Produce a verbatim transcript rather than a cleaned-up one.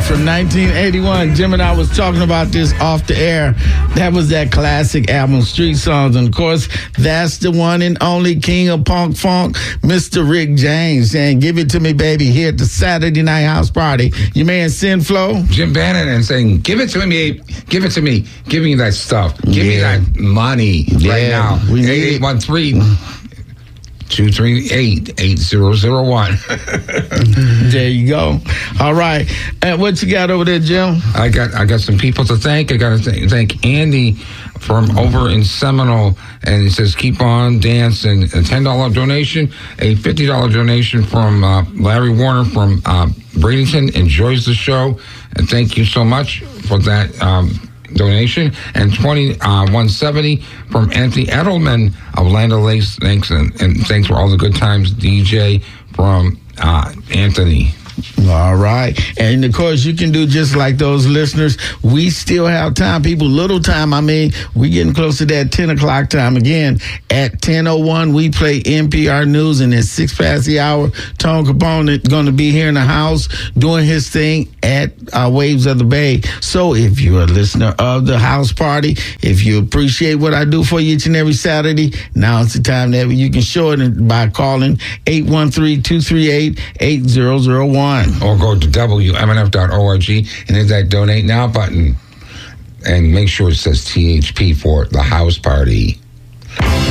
from nineteen eighty-one. Jim and I was talking about this off the air. That was that classic album, Street Songs. And, of course, that's the one and only king of punk funk, Mister Rick James, saying, give it to me, baby, here at the Saturday Night House Party. Your man, Sin Flow. Jim Bannon, and saying, give it to me, give it to me. Give me that stuff. Give yeah. me that money yeah. right now. eight eight one three two three eight, eight zero zero one. There you go. All right. And what you got over there, Jim? I got I got some people to thank. I got to th- thank Andy from over in Seminole, and he says, keep on dancing. A ten dollars donation, a fifty dollars donation from uh, Larry Warner from uh, Bradenton. Enjoys the show, and thank you so much for that um, donation. And twenty-one seventy from Anthony Edelman of Land O'Lakes. Thanks, and, and thanks for all the good times, D J, from uh, Anthony. All right. And, of course, you can do just like those listeners. We still have time, people. Little time. I mean, we getting close to that ten o'clock time. Again, at ten oh one, we play N P R News, and at six past the hour, Tone Capone going to be here in the house doing his thing at uh, Waves of the Bay. So if you're a listener of the house party, if you appreciate what I do for you each and every Saturday, now's the time that you can show it by calling eight one three, two three eight, eight zero zero one. Or go to W M N F dot org and hit that donate now button and make sure it says T H P for the house party.